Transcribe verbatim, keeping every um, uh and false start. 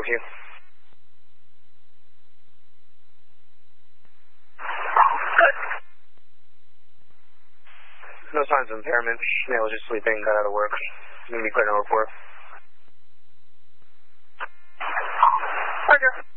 with you. Good. No signs of impairment. Male was just sleeping, got out of work. He's going to be put in a report. Roger.